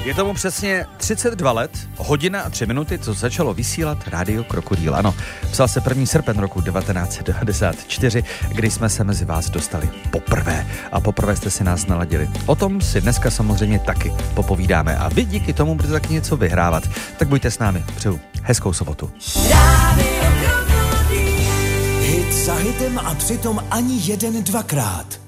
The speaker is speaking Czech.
Je tomu přesně 32 let, hodina a 3 minuty, co začalo vysílat Rádio Krokodýl. Ano, psal se 1. srpen roku 1994, kdy jsme se mezi vás dostali poprvé. A poprvé jste si nás naladili. O tom si dneska samozřejmě taky popovídáme. A vy díky tomu budete taky něco vyhrávat. Tak buďte s námi. Přeju hezkou sobotu. Hit za hitem a přitom ani jeden dvakrát.